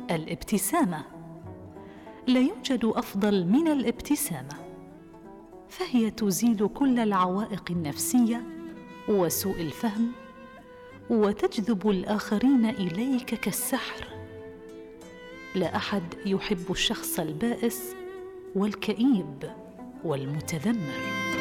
الابتسامة. لا يوجد أفضل من الابتسامة، فهي تزيل كل العوائق النفسية وسوء الفهم، وتجذب الآخرين إليك كالسحر. لا أحد يحب الشخص البائس والكئيب والمتذمر.